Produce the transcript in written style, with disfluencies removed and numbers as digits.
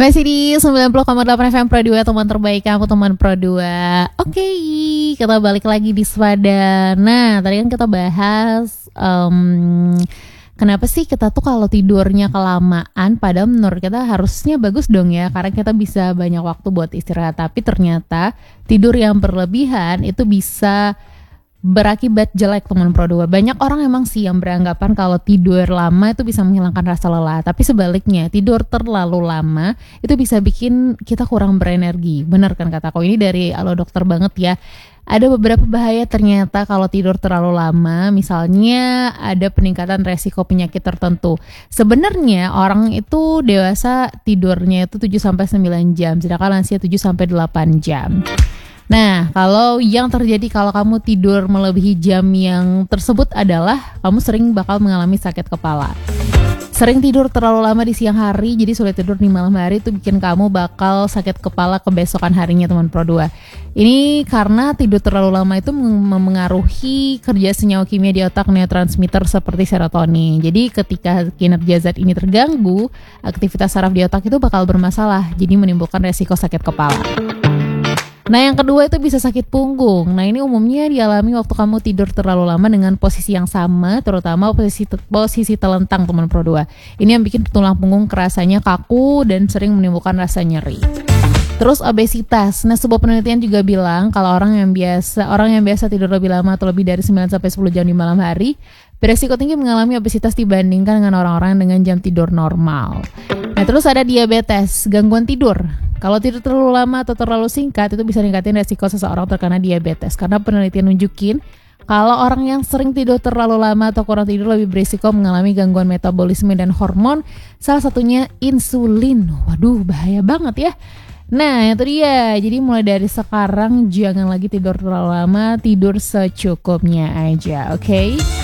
Masih di 90,8 FM Pro 2, teman terbaik kamu, teman Pro 2. Oke, kita balik lagi di Swada. Nah, tadi kan kita bahas kenapa sih kita tuh kalau tidurnya kelamaan, padahal menurut kita harusnya bagus dong ya, karena kita bisa banyak waktu buat istirahat. Tapi ternyata tidur yang berlebihan itu bisa berakibat jelek, teman Pro 2. Banyak orang emang sih yang beranggapan kalau tidur lama itu bisa menghilangkan rasa lelah. Tapi sebaliknya, tidur terlalu lama itu bisa bikin kita kurang berenergi. Benar kan kataku? Ini dari Alo Dokter banget ya. Ada beberapa bahaya ternyata kalau tidur terlalu lama. Misalnya ada peningkatan resiko penyakit tertentu. Sebenarnya orang itu dewasa tidurnya itu 7-9 jam, sedangkan lansia 7-8 jam. Nah, kalau yang terjadi kalau kamu tidur melebihi jam yang tersebut adalah kamu sering bakal mengalami sakit kepala. Sering tidur terlalu lama di siang hari, jadi sulit tidur di malam hari, itu bikin kamu bakal sakit kepala kebesokan harinya, teman Pro 2. Ini karena tidur terlalu lama itu memengaruhi kerja senyawa kimia di otak, neurotransmitter seperti serotonin. Jadi ketika kinerja zat ini terganggu, aktivitas saraf di otak itu bakal bermasalah, jadi menimbulkan resiko sakit kepala. Nah, yang kedua itu bisa sakit punggung. Nah, ini umumnya dialami waktu kamu tidur terlalu lama dengan posisi yang sama, terutama posisi telentang, teman Pro 2. Ini yang bikin tulang punggung kerasanya kaku dan sering menimbulkan rasa nyeri. Terus obesitas. Nah, sebuah penelitian juga bilang kalau orang yang biasa tidur lebih lama atau lebih dari 9-10 jam di malam hari, beresiko tinggi mengalami obesitas dibandingkan dengan orang-orang dengan jam tidur normal. Nah, terus ada diabetes, gangguan tidur. Kalau tidur terlalu lama atau terlalu singkat itu bisa ningkatin resiko seseorang terkena diabetes. Karena penelitian nunjukin kalau orang yang sering tidur terlalu lama atau kurang tidur lebih berisiko mengalami gangguan metabolisme dan hormon, salah satunya insulin. Waduh, bahaya banget ya. Nah, itu dia. Jadi mulai dari sekarang jangan lagi tidur terlalu lama, tidur secukupnya aja, oke?